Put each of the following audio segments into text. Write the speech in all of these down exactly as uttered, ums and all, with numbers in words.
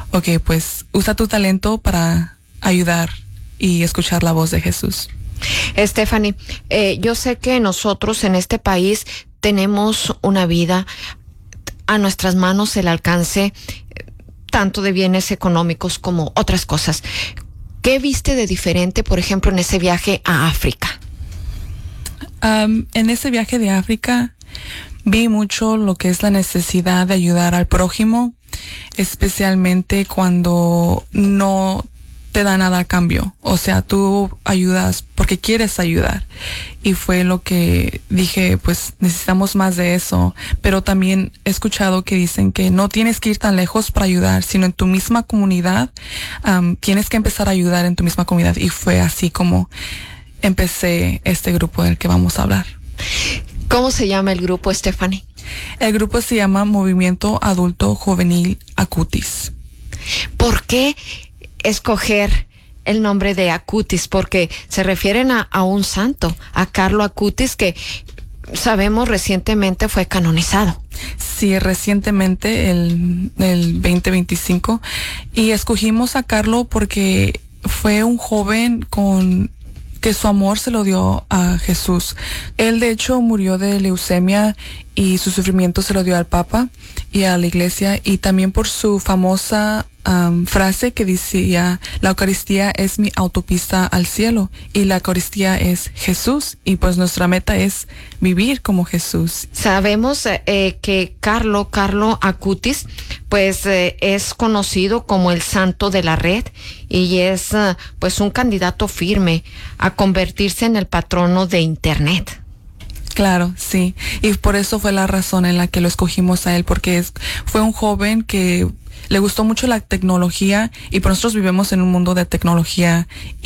ok, pues usa tu talento para ayudar y escuchar la voz de Jesús. Stephanie, eh, yo sé que nosotros en este país tenemos una vida a nuestras manos, el alcance tanto de bienes económicos como otras cosas. ¿Qué viste de diferente, por ejemplo, en ese viaje a África? Um, en ese viaje de África vi mucho lo que es la necesidad de ayudar al prójimo, especialmente cuando no te da nada a cambio. O sea, tú ayudas porque quieres ayudar. Y fue lo que dije, pues necesitamos más de eso. Pero también he escuchado que dicen que no tienes que ir tan lejos para ayudar, sino en tu misma comunidad. Um, tienes que empezar a ayudar en tu misma comunidad. Y fue así como empecé este grupo del que vamos a hablar. ¿Cómo se llama el grupo, Stephanie? El grupo se llama Movimiento Adulto Juvenil Acutis. ¿Por qué escoger el nombre de Acutis? Porque se refieren a, a un santo, a Carlo Acutis, que sabemos recientemente fue canonizado. Sí, recientemente, el, el veinte veinticinco. Y escogimos a Carlo porque fue un joven con que su amor se lo dio a Jesús. Él, de hecho, murió de leucemia y su sufrimiento se lo dio al Papa y a la Iglesia, y también por su famosa um, frase que decía: la Eucaristía es mi autopista al cielo, y la Eucaristía es Jesús, y pues nuestra meta es vivir como Jesús. Sabemos eh, que Carlo, Carlo Acutis, pues eh, es conocido como el santo de la red, y es uh, pues un candidato firme a convertirse en el patrono de Internet. Claro, sí. Y por eso fue la razón en la que lo escogimos a él, porque es, fue un joven que le gustó mucho la tecnología, y por nosotros vivimos en un mundo de tecnología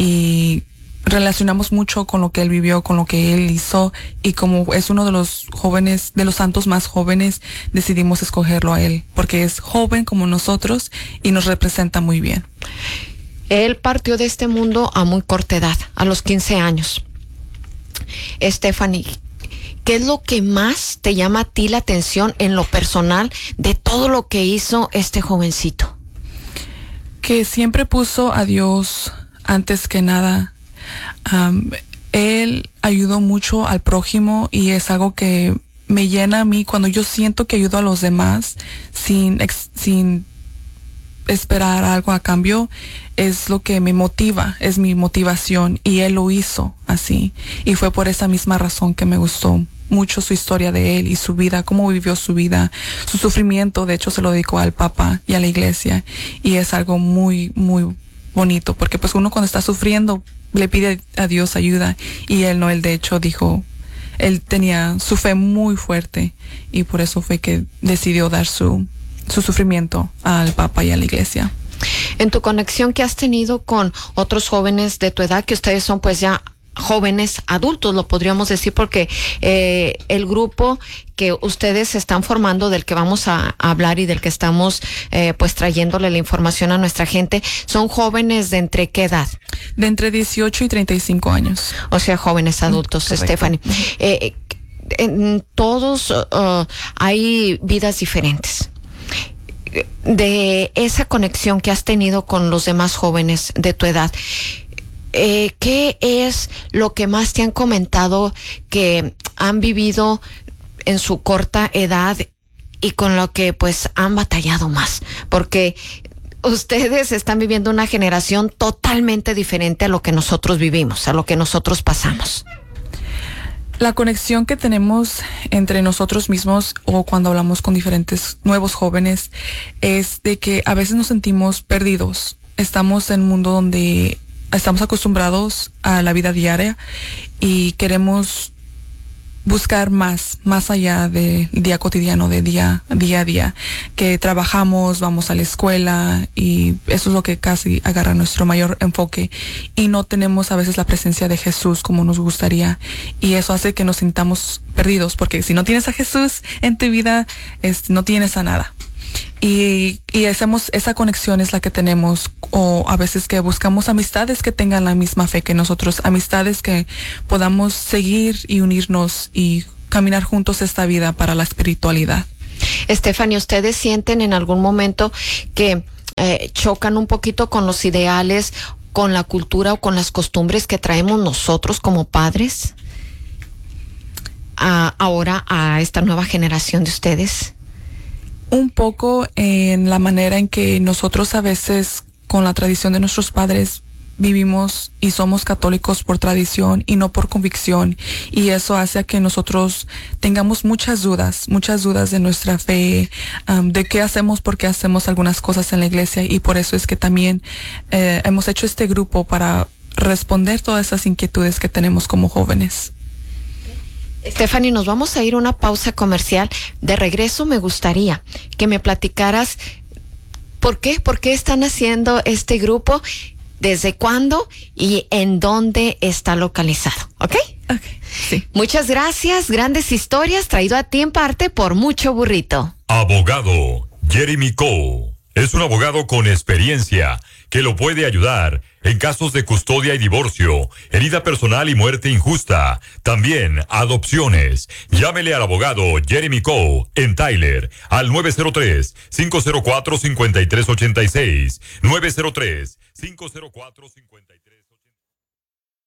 y relacionamos mucho con lo que él vivió, con lo que él hizo, y como es uno de los jóvenes, de los santos más jóvenes, decidimos escogerlo a él, porque es joven como nosotros y nos representa muy bien. Él partió de este mundo a muy corta edad, a los quince años. Stephanie, ¿qué es lo que más te llama a ti la atención en lo personal de todo lo que hizo este jovencito? Que siempre puso a Dios antes que nada. Um, él ayudó mucho al prójimo, y es algo que me llena a mí cuando yo siento que ayudo a los demás sin, ex, sin esperar algo a cambio. Es lo que me motiva, es mi motivación, y él lo hizo así, y fue por esa misma razón que me gustó mucho su historia de él y su vida, cómo vivió su vida, su sufrimiento. De hecho, se lo dedicó al Papa y a la Iglesia, y es algo muy, muy bonito, porque pues uno cuando está sufriendo le pide a Dios ayuda, y él no, él de hecho dijo, él tenía su fe muy fuerte, y por eso fue que decidió dar su, su sufrimiento al Papa y a la Iglesia. En tu conexión que has tenido con otros jóvenes de tu edad, que ustedes son pues ya jóvenes adultos, lo podríamos decir, porque eh, el grupo que ustedes están formando, del que vamos a, a hablar y del que estamos eh, pues trayéndole la información a nuestra gente, son jóvenes de entre qué edad? De entre dieciocho y treinta y cinco años. O sea, jóvenes adultos. Correcto. Stephanie. Eh, en todos uh, hay vidas diferentes. De esa conexión que has tenido con los demás jóvenes de tu edad, eh, ¿qué es lo que más te han comentado que han vivido en su corta edad y con lo que pues han batallado más? Porque ustedes están viviendo una generación totalmente diferente a lo que nosotros vivimos, a lo que nosotros pasamos. La conexión que tenemos entre nosotros mismos, o cuando hablamos con diferentes nuevos jóvenes, es de que a veces nos sentimos perdidos. Estamos en un mundo donde estamos acostumbrados a la vida diaria y queremos buscar más, más allá del día cotidiano, de día, día a día, que trabajamos, vamos a la escuela, y eso es lo que casi agarra nuestro mayor enfoque, y no tenemos a veces la presencia de Jesús como nos gustaría, y eso hace que nos sintamos perdidos, porque si no tienes a Jesús en tu vida, es, no tienes a nada. Y, y hacemos, esa conexión es la que tenemos, o a veces que buscamos amistades que tengan la misma fe que nosotros, amistades que podamos seguir y unirnos y caminar juntos esta vida para la espiritualidad. Stephanie, ¿ustedes sienten en algún momento que eh, chocan un poquito con los ideales, con la cultura o con las costumbres que traemos nosotros como padres a, ahora a esta nueva generación de ustedes? Un poco en la manera en que nosotros a veces con la tradición de nuestros padres vivimos y somos católicos por tradición y no por convicción, y eso hace a que nosotros tengamos muchas dudas, muchas dudas de nuestra fe, um, de qué hacemos, por qué hacemos algunas cosas en la iglesia, y por eso es que también eh, hemos hecho este grupo para responder todas esas inquietudes que tenemos como jóvenes. Stephanie, nos vamos a ir a una pausa comercial. De regreso me gustaría que me platicaras por qué, por qué están haciendo este grupo, desde cuándo y en dónde está localizado, ¿ok? Ok, sí. Muchas gracias, grandes historias traído a ti en parte por Mucho Burrito. Abogado Jeremy Cole es un abogado con experiencia que lo puede ayudar en casos de custodia y divorcio, herida personal y muerte injusta, también adopciones. Llámele al abogado Jeremy Cole en Tyler al nueve cero tres, cinco cero cuatro, cinco tres ocho seis, nueve cero tres, cinco cero cuatro, cinco tres